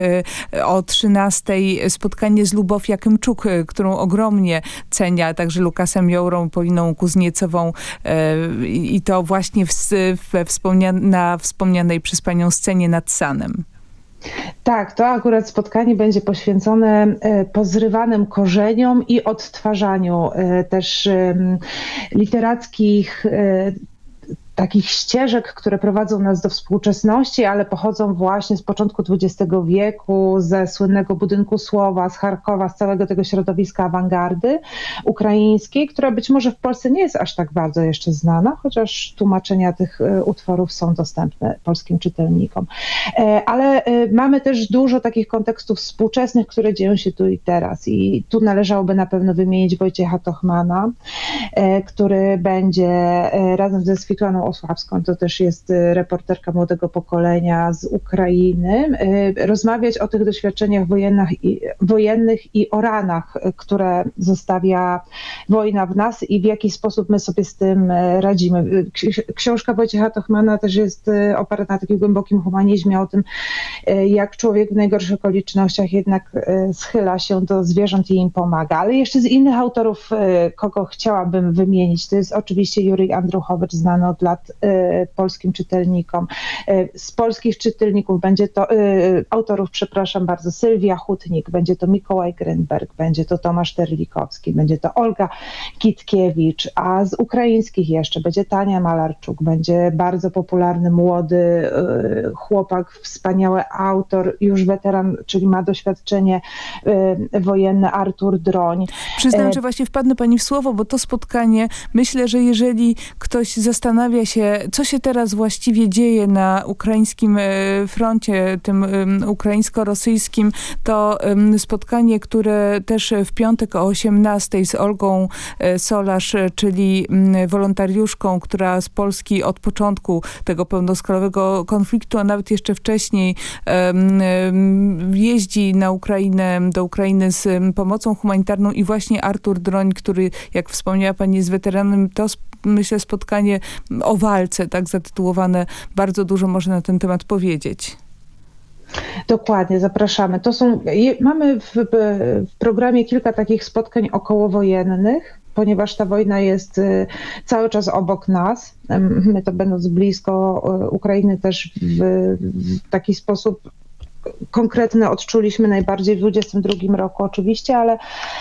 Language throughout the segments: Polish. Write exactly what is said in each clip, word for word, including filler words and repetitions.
o trzynastej spotkanie z Lubofia Kymczuk, którą ogromnie cenia, a także Lukasem Jourą, Poliną Kuzniecową i to właśnie w, we wspomnia na wspomnianej przez panią scenie nad Sanem. Tak, to akurat spotkanie będzie poświęcone pozrywanym korzeniom i odtwarzaniu też literackich takich ścieżek, które prowadzą nas do współczesności, ale pochodzą właśnie z początku dwudziestego wieku, ze słynnego budynku Słowa, z Charkowa, z całego tego środowiska awangardy ukraińskiej, która być może w Polsce nie jest aż tak bardzo jeszcze znana, chociaż tłumaczenia tych utworów są dostępne polskim czytelnikom. Ale mamy też dużo takich kontekstów współczesnych, które dzieją się tu i teraz. I tu należałoby na pewno wymienić Wojciecha Tochmana, który będzie razem ze Switłaną Osławską, to też jest reporterka młodego pokolenia z Ukrainy, rozmawiać o tych doświadczeniach wojennych i, wojennych i o ranach, które zostawia wojna w nas i w jaki sposób my sobie z tym radzimy. Książka Wojciecha Tochmana też jest oparta na takim głębokim humanizmie, o tym, jak człowiek w najgorszych okolicznościach jednak schyla się do zwierząt i im pomaga. Ale jeszcze z innych autorów, kogo chciałabym wymienić, to jest oczywiście Jurij Andruchowicz, znany od lat polskim czytelnikom. Z polskich czytelników będzie to, autorów, przepraszam bardzo, Sylwia Hutnik, będzie to Mikołaj Grynberg, będzie to Tomasz Terlikowski, będzie to Olga Kitkiewicz, a z ukraińskich jeszcze będzie Tania Malarczuk, będzie bardzo popularny młody chłopak, wspaniały autor, już weteran, czyli ma doświadczenie wojenne, Artur Droń. Przyznam, że właśnie wpadnę pani w słowo, bo to spotkanie, myślę, że jeżeli ktoś zastanawia się, co się teraz właściwie dzieje na ukraińskim froncie, tym ukraińsko-rosyjskim, to spotkanie, które też w piątek o osiemnastej z Olgą Solarz, czyli wolontariuszką, która z Polski od początku tego pełnoskalowego konfliktu, a nawet jeszcze wcześniej jeździ na Ukrainę, do Ukrainy z pomocą humanitarną i właśnie Artur Droń, który, jak wspomniała pani, jest weteranem, to myślę spotkanie o walce, tak zatytułowane, bardzo dużo można na ten temat powiedzieć. Dokładnie, zapraszamy. To są, mamy w, w programie kilka takich spotkań okołowojennych, ponieważ ta wojna jest cały czas obok nas. My to będąc blisko Ukrainy też w, w taki sposób konkretne odczuliśmy najbardziej w dwudziestym drugim roku oczywiście, ale,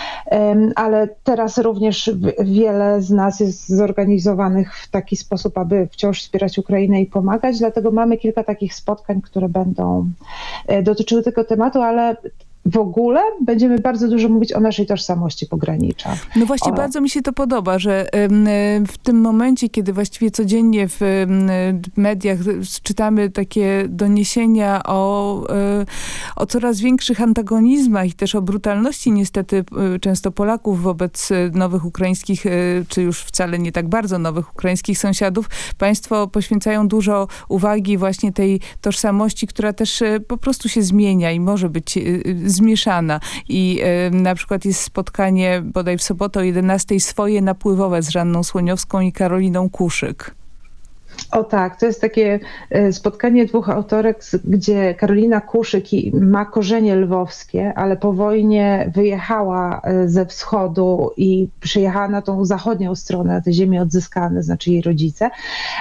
ale teraz również wiele z nas jest zorganizowanych w taki sposób, aby wciąż wspierać Ukrainę i pomagać, dlatego mamy kilka takich spotkań, które będą dotyczyły tego tematu, ale w ogóle będziemy bardzo dużo mówić o naszej tożsamości pogranicza. No właśnie, o... bardzo mi się to podoba, że w tym momencie, kiedy właściwie codziennie w mediach czytamy takie doniesienia o, o coraz większych antagonizmach i też o brutalności niestety często Polaków wobec nowych ukraińskich, czy już wcale nie tak bardzo nowych ukraińskich sąsiadów, państwo poświęcają dużo uwagi właśnie tej tożsamości, która też po prostu się zmienia i może być zmieszana. I y, na przykład jest spotkanie bodaj w sobotę o jedenastej Swoje napływowe z Żanną Słoniowską i Karoliną Kuszyk. O tak, to jest takie spotkanie dwóch autorek, gdzie Karolina Kuszyk ma korzenie lwowskie, ale po wojnie wyjechała ze wschodu i przyjechała na tą zachodnią stronę, na te ziemie odzyskane, znaczy jej rodzice,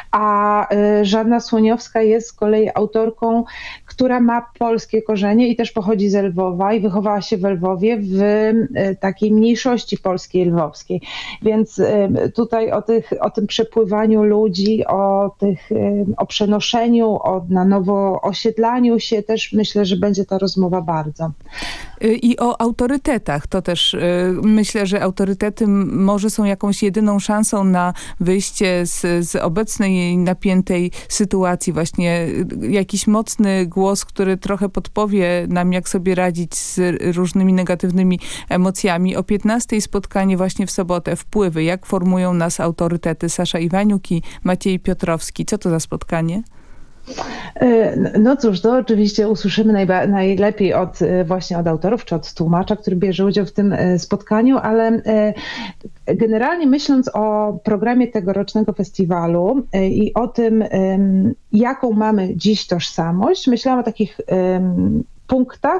a Żanna Słoniowska jest z kolei autorką, która ma polskie korzenie i też pochodzi ze Lwowa i wychowała się w Lwowie w takiej mniejszości polskiej lwowskiej. Więc tutaj o, tych, o tym przepływaniu ludzi, o tych, o przenoszeniu, o na nowo osiedlaniu się też myślę, że będzie ta rozmowa bardzo. I o autorytetach. To też myślę, że autorytety może są jakąś jedyną szansą na wyjście z, z obecnej napiętej sytuacji. Właśnie jakiś mocny głos, który trochę podpowie nam, jak sobie radzić z różnymi negatywnymi emocjami. O piętnastej spotkanie właśnie w sobotę. Wpływy. Jak formują nas autorytety. Sasza Iwaniuk i Maciej Piotrowski. Co to za spotkanie? No cóż, to oczywiście usłyszymy najba- najlepiej od właśnie od autorów, czy od tłumacza, który bierze udział w tym spotkaniu, ale generalnie myśląc o programie tegorocznego festiwalu i o tym, jaką mamy dziś tożsamość, myślałam o takich punktach